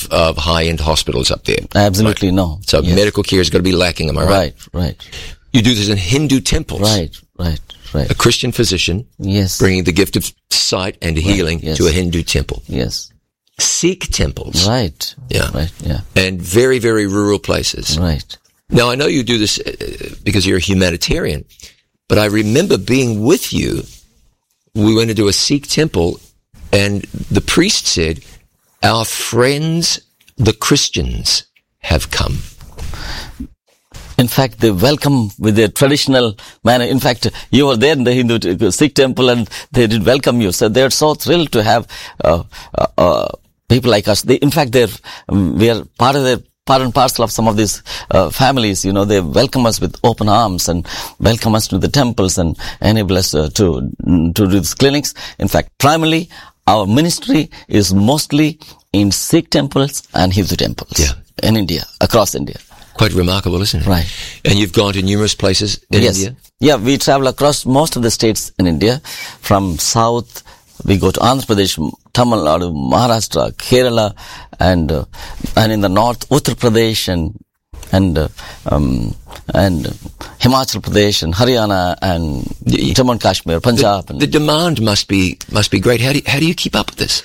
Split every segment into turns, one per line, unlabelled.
of high-end hospitals up there.
Absolutely
right?
No.
So medical care is going to be lacking, am I right?
Right.
You do this in Hindu temples.
Right.
A Christian physician.
Yes.
Bringing the gift of sight and healing to a Hindu temple.
Yes.
Sikh temples.
Right.
Yeah.
Yeah.
And very, very rural places.
Right.
Now, I know you do this because you're a humanitarian, but I remember being with you. We went into a Sikh temple and the priest said, "Our friends, the Christians, have come."
In fact, they welcome with their traditional manner. In fact, you were there in the Hindu Sikh temple and they did welcome you. So they're so thrilled to have people like us. We are part and parcel of some of these families. They welcome us with open arms and welcome us to the temples and enable us to do these clinics. In fact, primarily, our ministry is mostly in Sikh temples and Hindu temples in India, across India.
Quite remarkable, isn't it?
Right.
And you've gone to numerous places in India?
Yeah, we travel across most of the states in India. From south, we go to Andhra Pradesh, Tamil Nadu, Maharashtra, Kerala, and in the north, Uttar Pradesh and Himachal Pradesh and Haryana and Jammu and Kashmir, Punjab.
The demand must be great. How do you keep up with this?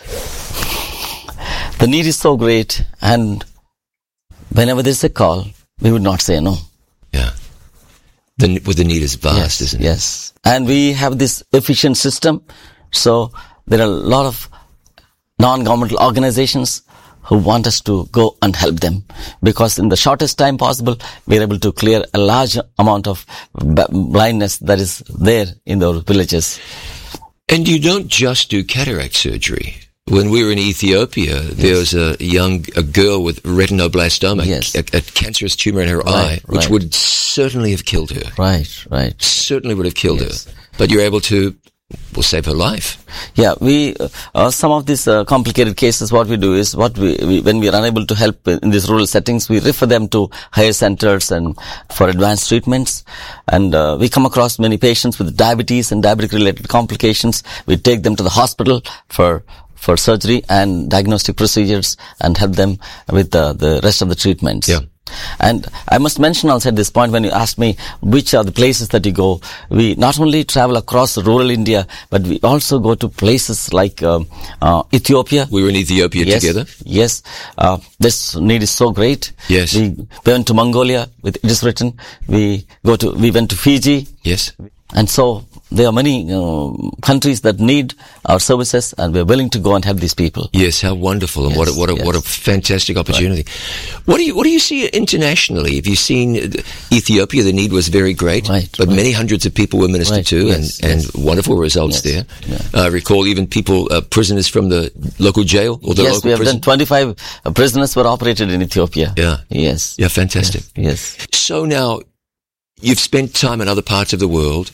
The need is so great, and whenever there's a call, we would not say no.
Yeah. The need is vast, isn't it?
Yes. And we have this efficient system. So there are a lot of non-governmental organizations who want us to go and help them. Because in the shortest time possible, we're able to clear a large amount of blindness that is there in those villages.
And you don't just do cataract surgery. When we were in Ethiopia, there was a girl with retinoblastoma, a cancerous tumor in her eye, which would certainly have killed her.
Right.
Certainly would have killed her. But you're able to, save her life.
Yeah, we, some of these complicated cases, what we do is, when we are unable to help in these rural settings, we refer them to higher centers and for advanced treatments. And we come across many patients with diabetes and diabetic-related complications. We take them to the hospital for surgery and diagnostic procedures and help them with the rest of the treatments. Yeah. And I must mention also at this point, when you asked me which are the places that you go, we not only travel across rural India, but we also go to places like Ethiopia.
We were in Ethiopia together.
Yes. This need is so great.
Yes.
We went to Mongolia with It Is Written. We went to Fiji.
Yes.
And so there are many countries that need our services, and we're willing to go and help these people.
Yes, how wonderful, and what a fantastic opportunity. Right. What do you see internationally? Have you seen Ethiopia? The need was very great, but many hundreds of people were ministered to, and wonderful results there. Yeah. I recall even people, prisoners from the local jail or the local prison. Yes, we have done
25 prisoners were operated in Ethiopia.
Yeah.
Yes.
Yeah, fantastic.
Yes.
So now, you've spent time in other parts of the world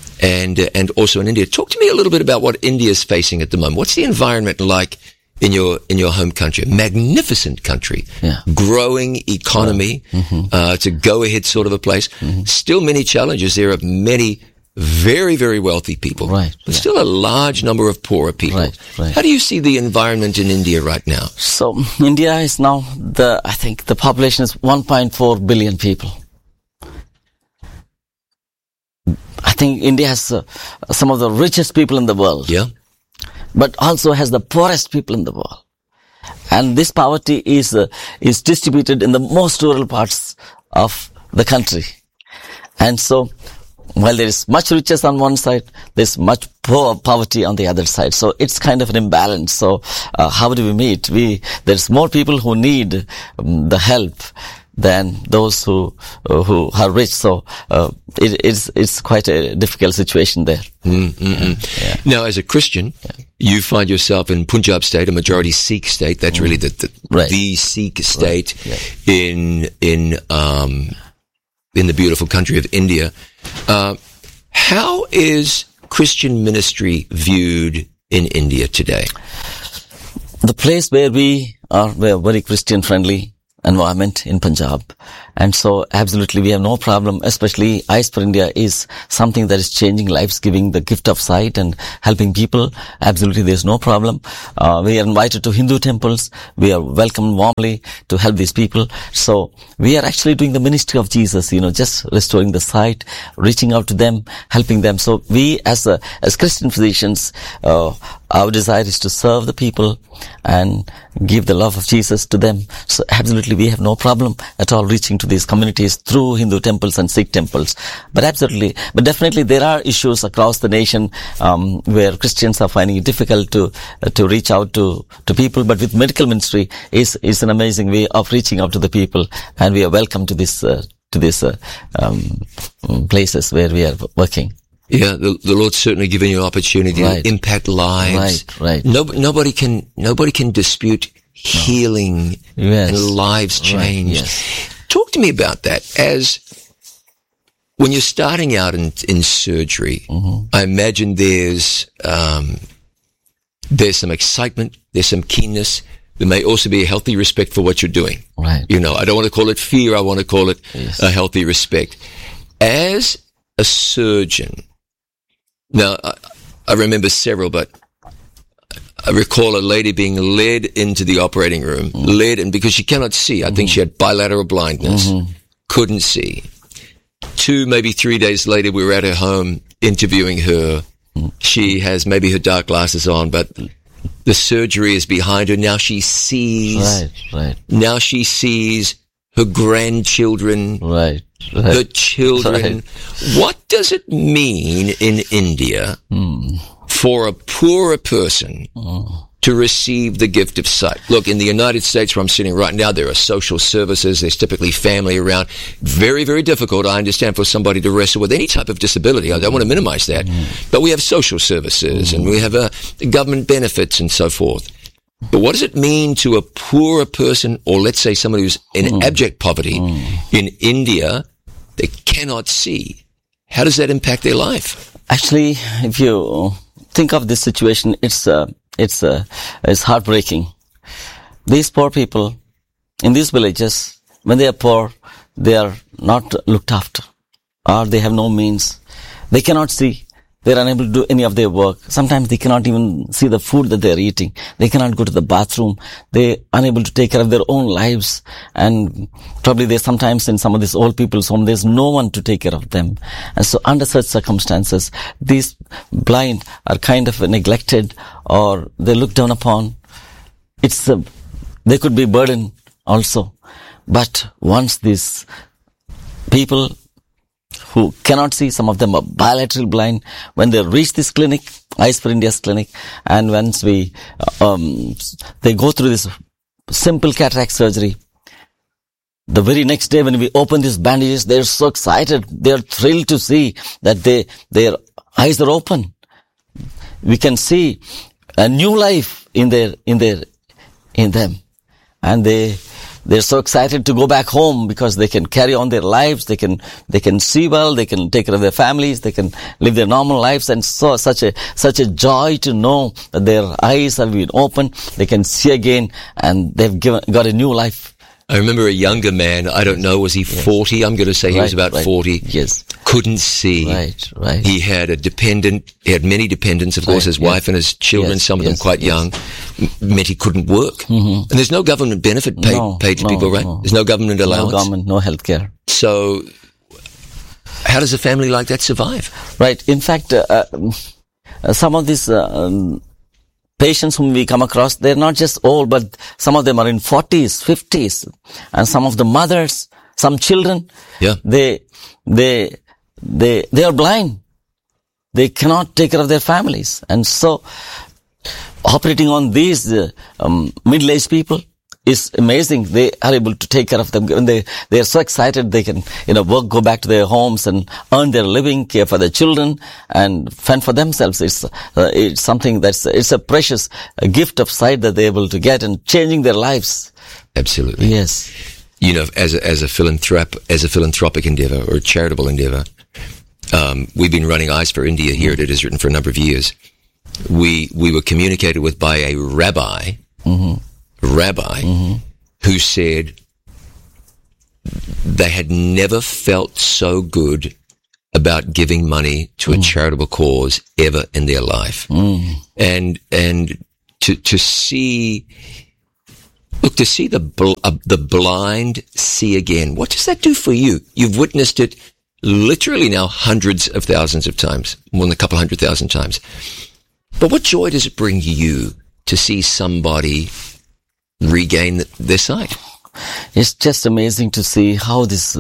and also in India. Talk to me a little bit about what India is facing at the moment. What's the environment like in your home country? A magnificent country, growing economy, it's a go-ahead sort of a place. Still many challenges. There are many very, very wealthy people, but still a large number of poorer people.
Right.
How do you see the environment in India right now?
So India is now I think the population is 1.4 billion people. I think India has some of the richest people in the world.
Yeah.
But also has the poorest people in the world. And this poverty is distributed in the most rural parts of the country. And so, while there is much riches on one side, there's much poverty on the other side. So it's kind of an imbalance. So how do we meet? There's more people who need the help than those who are rich. So it's quite a difficult situation there.
Yeah. Now, as a Christian, you find yourself in Punjab state, a majority Sikh state. That's really the Sikh state in the beautiful country of India. How is Christian ministry viewed in India today?
The place where we are very Christian friendly. environment in Punjab. And so absolutely we have no problem, especially Eyes for India is something that is changing lives, giving the gift of sight and helping people. Absolutely there's no problem. We are invited to Hindu temples. We are welcomed warmly to help these people. So we are actually doing the ministry of Jesus, just restoring the sight, reaching out to them, helping them. So we as Christian physicians, our desire is to serve the people and give the love of Jesus to them. So absolutely we have no problem at all reaching to these communities through Hindu temples and Sikh temples. But definitely there are issues across the nation where Christians are finding it difficult to reach out to people. But with medical ministry is an amazing way of reaching out to the people, and we are welcome to these places where we are working.
Yeah, the Lord's certainly given you an opportunity to impact lives.
Right.
Nobody can dispute healing and lives changed.
Yes.
Talk to me about that. As when you're starting out in surgery, I imagine there's some excitement, there's some keenness. There may also be a healthy respect for what you're doing.
Right.
I don't want to call it fear. I want to call it a healthy respect. As a surgeon, now I remember several, but I recall a lady being led into the operating room, and because she cannot see, I think she had bilateral blindness, couldn't see. 2, maybe 3 days later, we were at her home interviewing her. She has maybe her dark glasses on, but the surgery is behind her. Now she sees.
Right.
Now she sees her grandchildren.
Right.
Her children. Right. What does it mean in India for a poorer person to receive the gift of sight? Look, in the United States where I'm sitting right now, there are social services. There's typically family around. Very, very difficult, I understand, for somebody to wrestle with any type of disability. I don't want to minimize that. But we have social services and we have government benefits and so forth. But what does it mean to a poorer person, or let's say somebody who's in abject poverty in India, they cannot see? How does that impact their life?
Actually, if you think of this situation, it's heartbreaking. These poor people in these villages, when they are poor, they are not looked after, or they have no means. They cannot see. They are unable to do any of their work. Sometimes they cannot even see the food that they are eating. They cannot go to the bathroom. They are unable to take care of their own lives. And probably there's sometimes in some of these old people's home, there's no one to take care of them. And so under such circumstances, these blind are kind of neglected, or they look down upon. They could be a burden also. But once these people who cannot see, some of them are bilateral blind, when they reach this clinic, Eyes for India's clinic, and once they go through this simple cataract surgery, the very next day when we open these bandages, they're so excited, they're thrilled to see that their eyes are open. We can see a new life in them, and they're so excited to go back home because they can carry on their lives. They can see well. They can take care of their families. They can live their normal lives. And so such a joy to know that their eyes have been opened. They can see again, and they've got a new life.
I remember a younger man, I don't know, was he 40? I'm going to say he was about 40.
Yes.
Couldn't see.
Right.
He had he had many dependents, of course, his wife and his children, some of them quite young, meant he couldn't work. And there's no government benefit paid to people, right? There's no government allowance.
No government, no health care.
So, how does a family like that survive?
Right. In fact, some of these patients whom we come across, they're not just old, but some of them are in 40s, 50s, and some of the mothers, some children, they are blind. They cannot take care of their families. And so, operating on these middle-aged people is amazing. They are able to take care of them. When they are so excited, they can, go back to their homes and earn their living, care for their children, and fend for themselves. It's something it's a precious gift of sight that they're able to get, and changing their lives.
Absolutely.
Yes.
As a philanthropic endeavor or a charitable endeavor, we've been running Eyes for India here at It Is Written for a number of years. We were communicated with by a rabbi, who said, they had never felt so good about giving money to a charitable cause ever in their life. And to see the blind see again. What does that do for you? You've witnessed it literally now hundreds of thousands of times, more than a couple 100,000 times. But what joy does it bring you to see somebody regain their sight?
It's just amazing to see how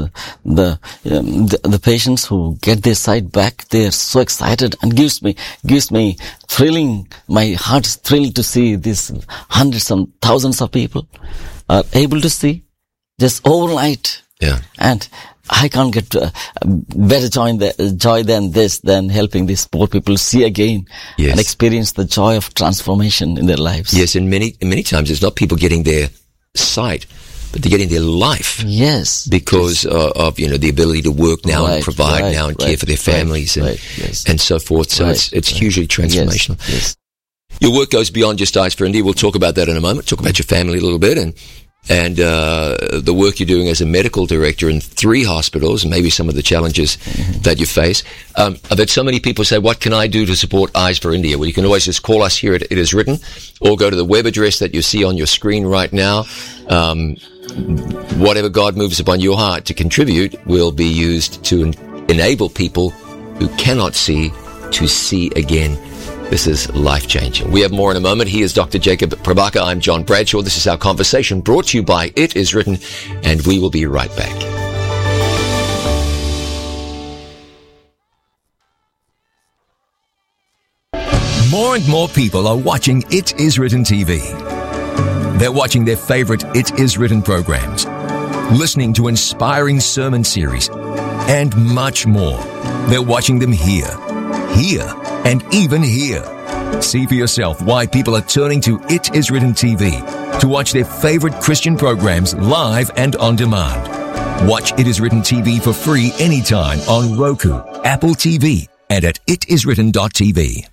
the patients who get their sight back, they are so excited, and gives me thrilling. My heart is thrilled to see these hundreds and thousands of people are able to see just overnight.
Yeah.
And I can't get better joy than this, than helping these poor people see again and experience the joy of transformation in their lives.
Yes, and many times it's not people getting their sight, but they're getting their life.
Yes.
Because of, the ability to work now and provide now and care for their families and so forth. So it's hugely transformational.
Yes.
Your work goes beyond just Eyes for India. We'll talk about that in a moment. Talk about your family a little bit and the work you're doing as a medical director in 3 hospitals and maybe some of the challenges that you face. I've had so many people say, what can I do to support Eyes for India? Well, you can always just call us here at It Is Written or go to the web address that you see on your screen right now. Whatever God moves upon your heart to contribute will be used to enable people who cannot see to see again. This is life-changing. We have more in a moment. He is Dr. Jacob Prabhakar. I'm John Bradshaw. This is our conversation brought to you by It Is Written, and we will be right back.
More and more people are watching It Is Written TV. They're watching their favorite It Is Written programs, listening to inspiring sermon series, and much more. They're watching them here, and even here. See for yourself why people are turning to It Is Written TV to watch their favorite Christian programs live and on demand. Watch It Is Written TV for free anytime on Roku, Apple TV, and at itiswritten.tv.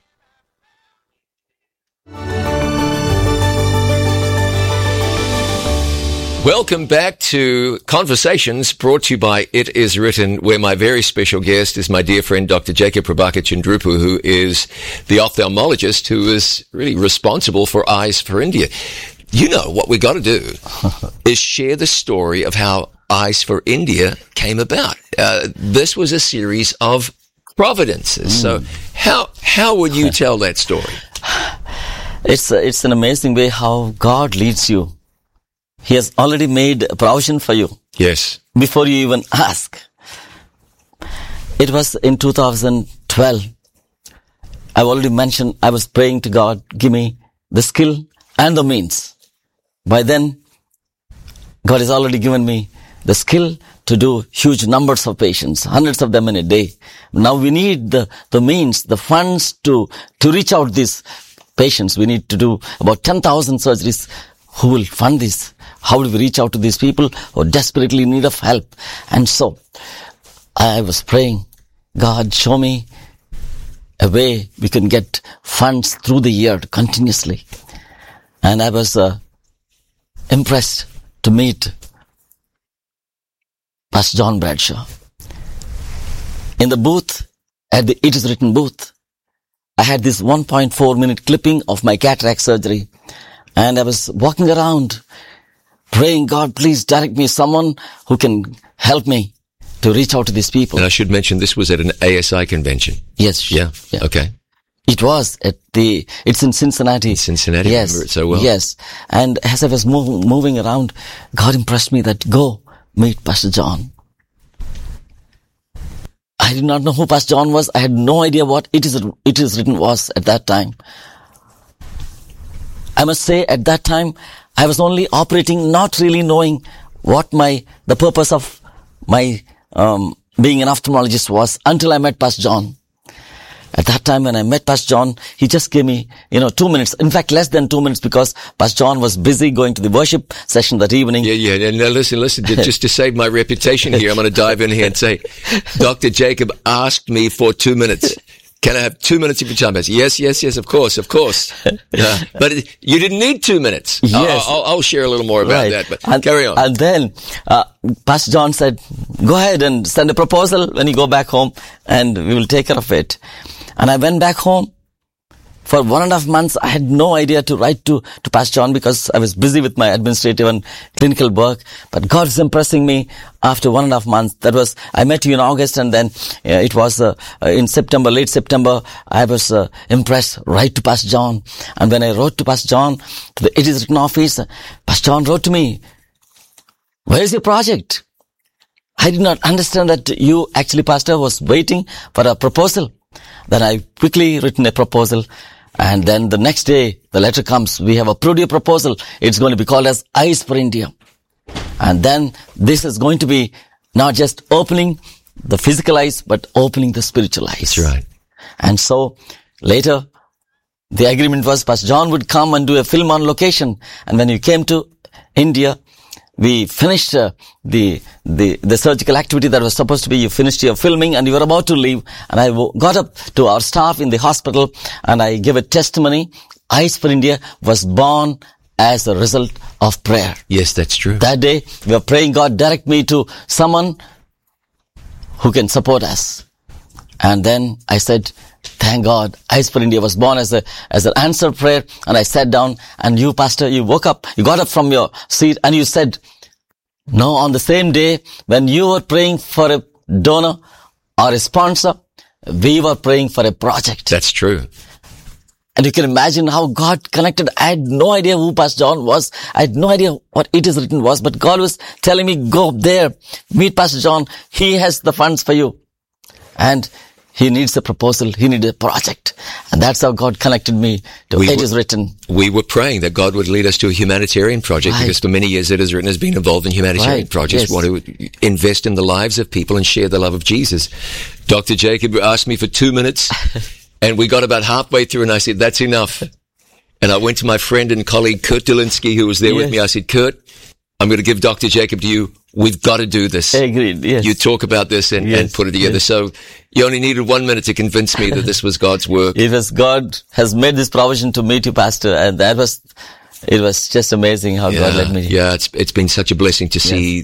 Welcome back to Conversations brought to you by It Is Written, where my very special guest is my dear friend Dr. Jacob Prabhakar Chindrupu, who is the ophthalmologist who is really responsible for Eyes for India. You know, what we got to do is share the story of how Eyes for India came about. This was a series of providences. So how would you tell that story?
It's an amazing way how God leads you. He has already made a provision for you.
Yes.
Before you even ask. It was in 2012. I've already mentioned I was praying to God, give me the skill and the means. By then, God has already given me the skill to do huge numbers of patients, hundreds of them in a day. Now we need the means, the funds to reach out these patients. We need to do about 10,000 surgeries. Who will fund this? How do we reach out to these people who are desperately in need of help? And so I was praying, God, show me a way we can get funds through the year continuously. And I was impressed to meet Pastor John Bradshaw. In the booth, at the It Is Written booth, I had this 1.4 minute clipping of my cataract surgery. And I was walking around praying, God, please direct me someone who can help me to reach out to these people.
And I should mention this was at an ASI convention.
Yes.
Yeah. Okay.
It was it's in Cincinnati.
Cincinnati,
yes.
I remember it so well.
Yes. And as I was moving around, God impressed me that go meet Pastor John. I did not know who Pastor John was. I had no idea what It Is Written was at that time. I must say at that time, I was only operating, not really knowing what the purpose of my being an ophthalmologist was until I met Pastor John. At that time when I met Pastor John, he just gave me, 2 minutes. In fact, less than 2 minutes because Pastor John was busy going to the worship session that evening.
Yeah. And now listen, just to save my reputation here, I'm going to dive in here and say, Dr. Jacob asked me for 2 minutes. Can I have 2 minutes of your time, Pastor? Yes, of course. But you didn't need 2 minutes.
Yes.
I'll share a little more about that, but carry on.
And then, Pastor John said, go ahead and send a proposal when you go back home and we will take care of it. And I went back home. For 1.5 months, I had no idea to write to Pastor John because I was busy with my administrative and clinical work. But God is impressing me after 1.5 months. I met you in August, and then it was in September, late September, I was impressed. Write to Pastor John. And when I wrote to Pastor John, to the It Is Written office, Pastor John wrote to me, where is your project? I did not understand that you actually, Pastor, was waiting for a proposal. Then I quickly written a proposal. And then the next day, the letter comes. We have approved your proposal. It's going to be called as Eyes for India. And then this is going to be not just opening the physical eyes, but opening the spiritual eyes.
That's right.
And so later, the agreement was Pastor John would come and do a film on location. And when you came to India, we finished the surgical activity that was supposed to be, you finished your filming and you were about to leave. And I got up to our staff in the hospital and I gave a testimony. Eyes for India was born as a result of prayer.
Yes, that's true.
That day, we were praying, God, direct me to someone who can support us. And then I said, thank God, Eyes for India was born as an answered prayer. And I sat down, and you, Pastor, you woke up, you got up from your seat and you said, no, on the same day when you were praying for a donor or a sponsor, we were praying for a project.
That's true.
And you can imagine how God connected. I had no idea who Pastor John was. I had no idea what It Is Written was, but God was telling me, go up there, meet Pastor John. He has the funds for you. And he needs a proposal. He needs a project. And that's how God connected me to It Is Written.
We were praying that God would lead us to a humanitarian project because for many years It Is Written has been involved in humanitarian projects.
Yes.
Want to invest in the lives of people and share the love of Jesus. Dr. Jacob asked me for 2 minutes and we got about halfway through and I said, that's enough. And I went to my friend and colleague Kurt Delinsky, who was there with me. I said, Kurt, I'm going to give Dr. Jacob to you. We've got to do this.
Agreed, yes.
You talk about this and put it together. Yes. So you only needed 1 minute to convince me that this was God's work.
It was God has made this provision to meet you, Pastor, and it was just amazing how God led me.
Yeah, it's been such a blessing to see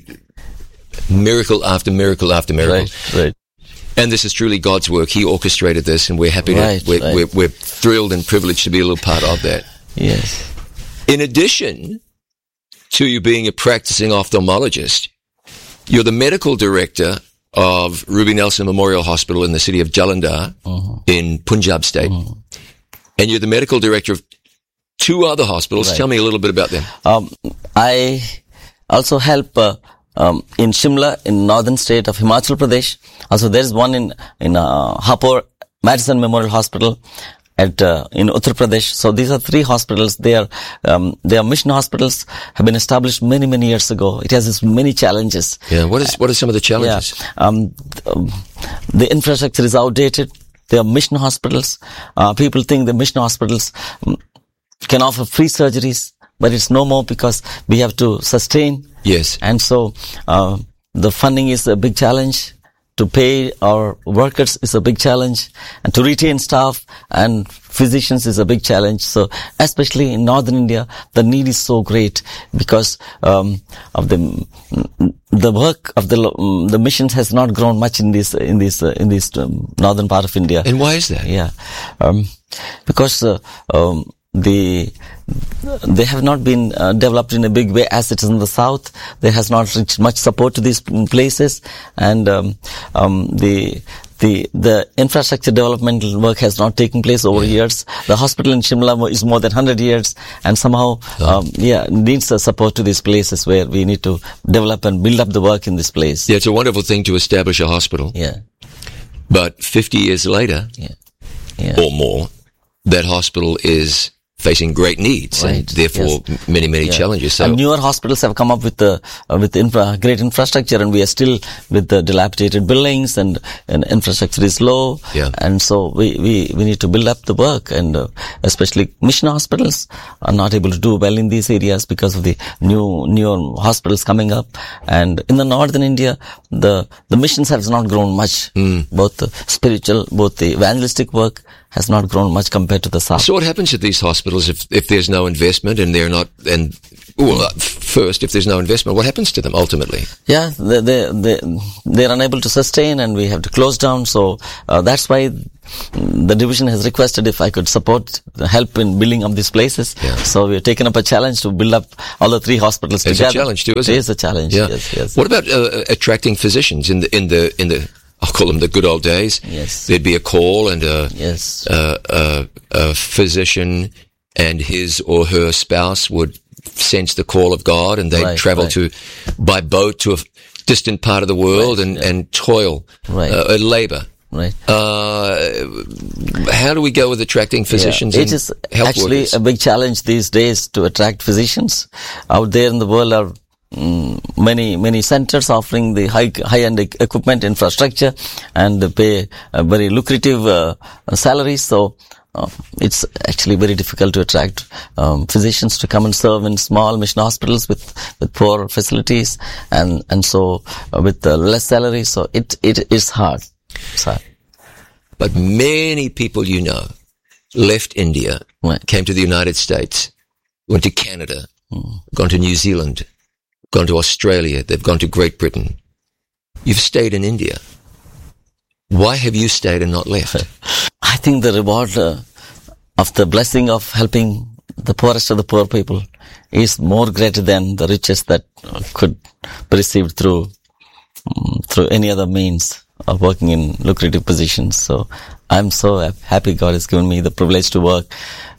miracle after miracle after miracle.
Right.
And this is truly God's work. He orchestrated this, and we're happy we're thrilled and privileged to be a little part of that.
Yes.
In addition to you being a practicing ophthalmologist, you're the medical director of Ruby Nelson Memorial Hospital in the city of Jalandhar in Punjab State. And you're the medical director of 2 other hospitals. Tell me a little bit about them.
I also help in Shimla, in northern state of Himachal Pradesh. Also, there is one in Hapur, Madison Memorial Hospital in Uttar Pradesh. So these are 3 hospitals. They are mission hospitals, have been established many, many years ago. It has many challenges.
Yeah. What are some of the challenges?
The infrastructure is outdated. They are mission hospitals. People think the mission hospitals can offer free surgeries, but it's no more because we have to sustain.
Yes.
And so, the funding is a big challenge. To pay our workers is a big challenge, and to retain staff and physicians is a big challenge. So, especially in northern India, the need is so great because of the work of the missions has not grown much in this northern part of India.
And why is that?
Yeah, because they have not been developed in a big way as it is in the south. There has not reached much support to these places, and the infrastructure developmental work has not taken place over years. The hospital in Shimla is more than 100 years, and somehow needs a support to these places where we need to develop and build up the work in this place.
Yeah, it's a wonderful thing to establish a hospital.
Yeah,
but 50 years later, or more, that hospital is facing great needs and therefore many challenges. So
and newer hospitals have come up with great infrastructure, and we are still with the dilapidated buildings and infrastructure is low.
Yeah.
And so we need to build up the work, and especially mission hospitals are not able to do well in these areas because of the newer hospitals coming up. And in the northern India, the missions have not grown much. Both the spiritual, both the evangelistic work has not grown much compared to the south.
So what happens at these hospitals if there's no investment and they're not, first, if there's no investment, what happens to them ultimately?
Yeah, they're unable to sustain, and we have to close down. So that's why the division has requested if I could support the help in building up these places. Yeah. So we've taken up a challenge to build up all the 3 hospitals together.
It's a challenge too, isn't it?
It is a challenge.
Yeah.
Yes.
What about attracting physicians in the I'll call them the good old days?
Yes.
There'd be a call and a physician and his or her spouse would sense the call of God, and they'd travel by boat to a distant part of the world and toil, labor.
Right.
How do we go with attracting physicians?
It is actually
workers?
A big challenge these days to attract physicians. Out there in the world are many centers offering the high-end equipment, infrastructure, and they pay very lucrative salaries. So it's actually very difficult to attract physicians to come and serve in small mission hospitals with poor facilities and so with less salary. So it is hard. It's hard.
But many people left India, came to the United States, went to Canada, gone to New Zealand, gone to Australia, they've gone to Great Britain. You've stayed in India. Why have you stayed and not left?
I think the reward of the blessing of helping the poorest of the poor people is more greater than the riches that could be received through any other means of working in lucrative positions. So I'm so happy God has given me the privilege to work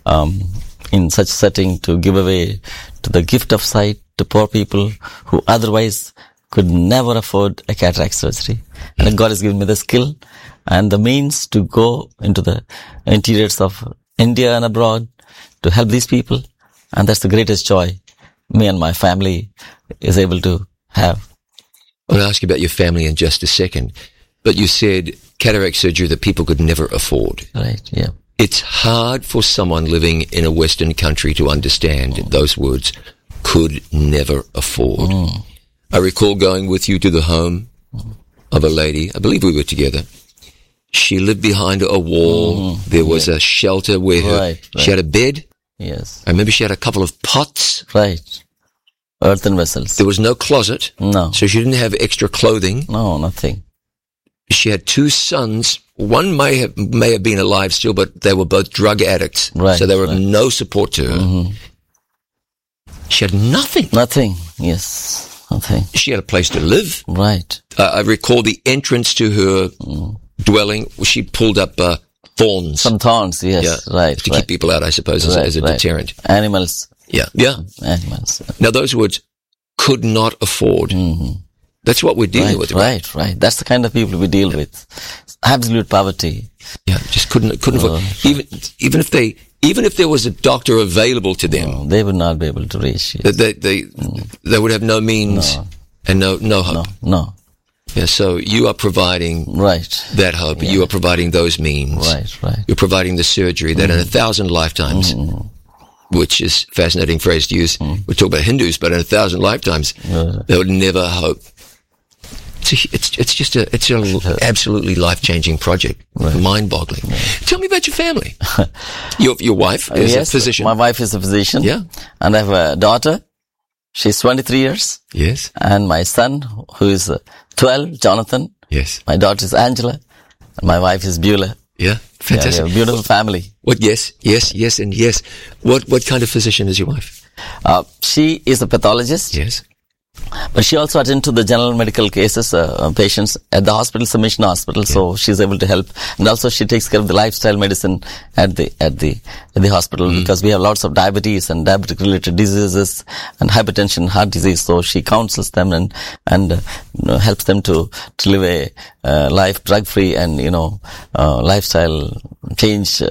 in such a setting, to give away to the gift of sight to poor people who otherwise could never afford a cataract surgery. And God has given me the skill and the means to go into the interiors of India and abroad to help these people. And that's the greatest joy me and my family is able to have.
I want to ask you about your family in just a second. But you said cataract surgery that people could never afford.
Right, yeah.
It's hard for someone living in a Western country to understand those words, could never afford. I recall going with you to the home of a lady. I believe we were together. She lived behind a wall. There was a shelter where she had a bed.
Yes.
I remember she had a couple of pots.
Right. Earthen vessels.
There was no closet.
No.
So she didn't have extra clothing.
No, nothing.
She had 2 sons. One may have been alive still, but they were both drug addicts.
Right.
So they were of no support to her. She had nothing.
Nothing. Yes. Nothing.
She had a place to live.
Right.
I recall the entrance to her dwelling. She pulled up thorns.
Some thorns, yes.
Yeah,
right.
to keep people out, I suppose, as a deterrent.
Animals.
Yeah.
Animals.
Now, those words, could not afford. That's what we're dealing with.
Right. That's the kind of people we deal with. Absolute poverty.
Yeah, just couldn't afford. Even if there was a doctor available to them,
they would not be able to reach it.
They would have no means and no hope.
No.
Yeah, so you are providing that hope. Yeah. You are providing those means.
Right.
You're providing the surgery that in 1,000 lifetimes, which is a fascinating phrase to use. We talk about Hindus, but in 1,000 lifetimes, they would never hope. It's an absolutely life-changing project, mind-boggling. Tell me about your family. Your wife is a physician.
My wife is a physician.
Yeah,
and I have a daughter. She's 23 years.
Yes.
And my son, who is 12, Jonathan.
Yes.
My daughter is Angela. And my wife is Beulah.
Yeah, fantastic.
Yeah, we have a beautiful family.
What? Yes, and yes. What kind of physician is your wife?
She is a pathologist.
Yes.
But she also attends to the general medical cases, patients at the hospital, Mission Hospital, so she's able to help. And also she takes care of the lifestyle medicine at the hospital because we have lots of diabetes and diabetic related diseases and hypertension, heart disease. So she counsels them and helps them to live a life drug free and lifestyle change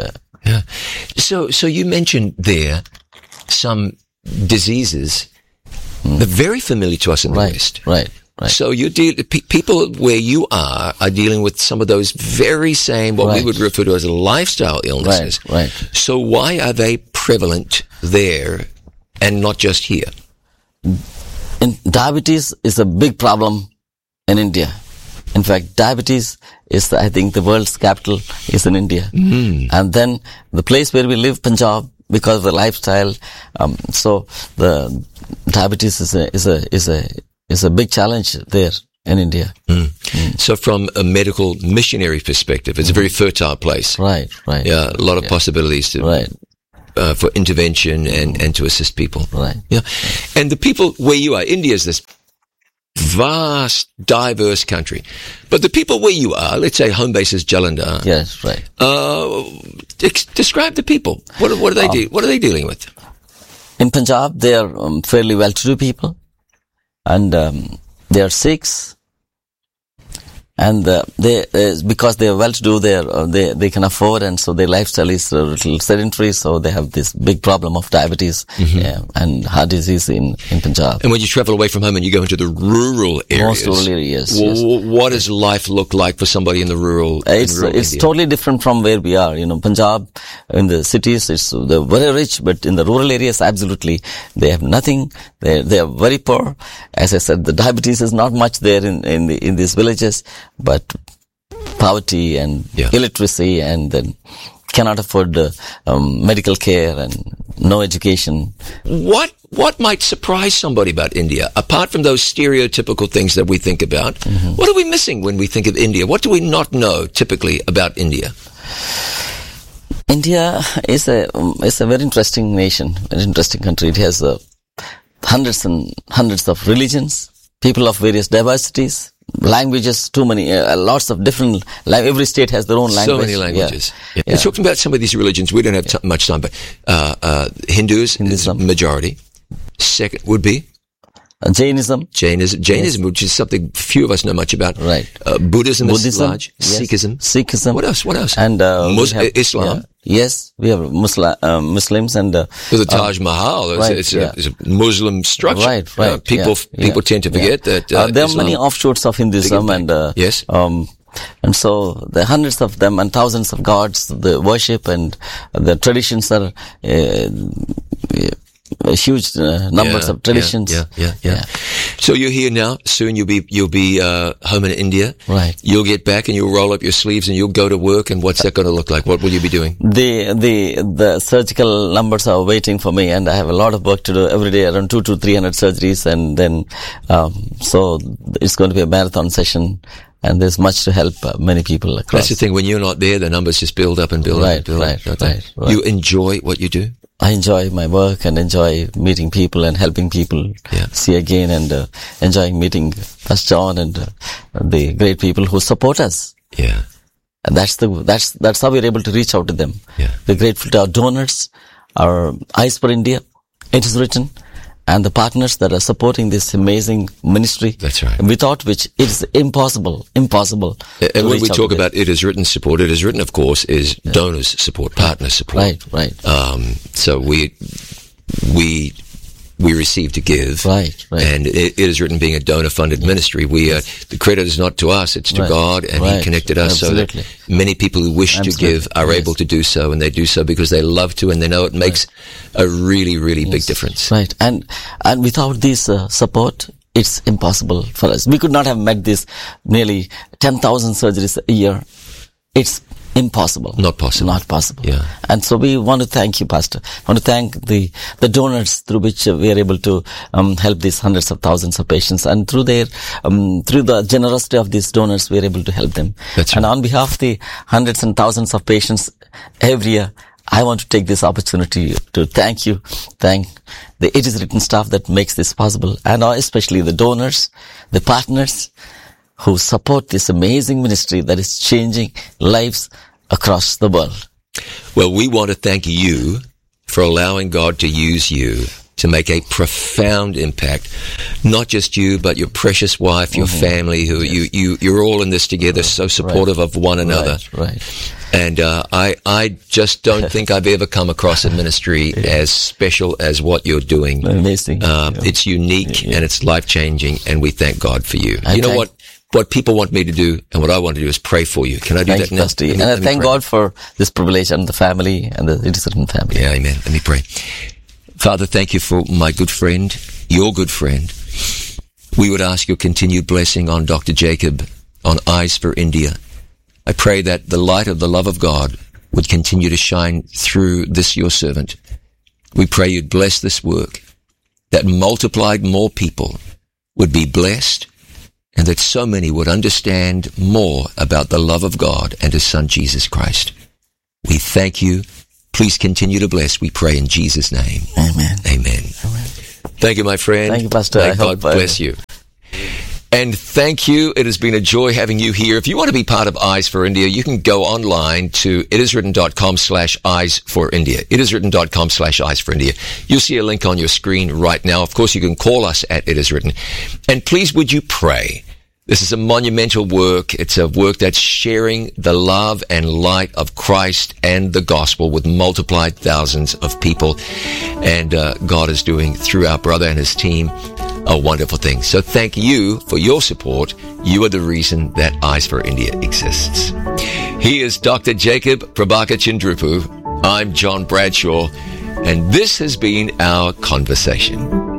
Yeah. So you mentioned there some diseases that are very familiar to us in the West.
Right.
So people where you are dealing with some of those very same, what we would refer to as lifestyle illnesses.
Right.
So why are they prevalent there and not just here?
Diabetes is a big problem in India. In fact, diabetes is, I think, the world's capital is in India. And then the place where we live, Punjab, because of the lifestyle, so the diabetes is a big challenge there in India.
So from a medical missionary perspective, it's a very fertile place.
Right.
Yeah, a lot of possibilities to for intervention and to assist people.
Right.
Yeah. And the people where you are, India is this vast, diverse country. But the people where you are, let's say home base is Jalandhar.
Yes, right.
Describe the people. What are they what are they dealing with?
In Punjab, they are fairly well-to-do people, and they are Sikhs. And because they are well-to-do, they can afford, and so their lifestyle is a little sedentary. So they have this big problem of diabetes and heart disease in Punjab.
And when you travel away from home and you go into the rural areas,
most rural areas,
what does life look like for somebody in the rural?
It's
India?
Totally different from where we are. Punjab in the cities, they're very rich, but in the rural areas, absolutely, they have nothing. They are very poor. As I said, the diabetes is not much there in these villages. But poverty and illiteracy, and then cannot afford medical care and no education.
What might surprise somebody about India, apart from those stereotypical things that we think about? What are we missing when we think of India? What do we not know typically about India?
India is a very interesting nation, an interesting country. It has hundreds and hundreds of religions, people of various diversities. Languages, too many, lots of different, every state has their own language.
So many languages. Yeah. Let's talk about some of these religions. We don't have much time, but Hinduism is majority. Second would be?
Jainism,
which is something few of us know much about.
Right.
Buddhism is large.
Yes.
Sikhism. What else?
And
Islam.
Yes, we have Muslims and
the Taj Mahal. It's a Muslim structure.
Right.
People tend to forget that.
There are many offshoots of Hinduism, and
yes.
And so the hundreds of them and thousands of gods, the worship and the traditions are huge numbers of traditions.
Yeah. So you're here now. Soon you'll be home in India.
Right.
You'll get back and you'll roll up your sleeves and you'll go to work. And what's that going to look like? What will you be doing?
The surgical numbers are waiting for me, and I have a lot of work to do every day, around 200 to 300 surgeries, and then so it's going to be a marathon session. And there's much to help many people across.
That's the thing. When you're not there, the numbers just build up and build up.
Right.
You enjoy what you do?
I enjoy my work and enjoy meeting people and helping people see again, and enjoying meeting Pastor John and the great people who support us.
Yeah.
And that's how we're able to reach out to them.
Yeah.
We're grateful to our donors, our Eyes for India, It Is Written, and the partners that are supporting this amazing ministry.
That's right.
Without which it is impossible.
And when we talk about It Is Written support, It Is Written, of course, is donors support, partner support.
Right.
So we receive to give.
Right.
And It Is Written being a donor-funded ministry, the credit is not to us, it's to God, and He connected us.
Absolutely.
So that many people who wish to give are able to do so, and they do so because they love to, and they know it makes a really, really big difference.
Right. And without this support, it's impossible for us. We could not have met this nearly 10,000 surgeries a year. It's impossible.
Not possible. Yeah.
And so we want to thank you, Pastor. I want to thank the donors through which we are able to help these hundreds of thousands of patients, and through their through the generosity of these donors, we are able to help them.
That's right.
And on behalf of the hundreds and thousands of patients every year, I want to take this opportunity to thank the It Is Written staff that makes this possible, and especially the donors, the partners who support this amazing ministry that is changing lives across the world.
Well, we want to thank you for allowing God to use you to make a profound impact. Not just you, but your precious wife, your family, who you're all in this together, so supportive of one another.
Right.
And I just don't think I've ever come across a ministry as special as what you're doing.
Amazing.
It's unique and it's life-changing, and we thank God for you. You know what people want me to do and what I want to do is pray for you. Can I do that now?
Pastor. And I thank God for this privilege and the family and the It Is Written family.
Yeah, amen. Let me pray. Father, thank you for my good friend, your good friend. We would ask your continued blessing on Dr. Jacob, on Eyes for India. I pray that the light of the love of God would continue to shine through this, your servant. We pray you'd bless this work, that multiplied more people would be blessed, and that so many would understand more about the love of God and His Son, Jesus Christ. We thank you. Please continue to bless, we pray in Jesus' name.
Amen.
Amen. Thank you, my friend.
Thank you, Pastor.
May God bless you. And thank you. It has been a joy having you here. If you want to be part of Eyes for India, you can go online to itiswritten.com/Eyes for India. Itiswritten.com/Eyes for India. You'll see a link on your screen right now. Of course, you can call us at It Is Written. And please, would you pray? This is a monumental work. It's a work that's sharing the love and light of Christ and the gospel with multiplied thousands of people. And God is doing, through our brother and his team, a wonderful thing. So thank you for your support. You are the reason that Eyes for India exists. He is Dr. Jacob Prabhakar Chindrupu. I'm John Bradshaw, and this has been our conversation.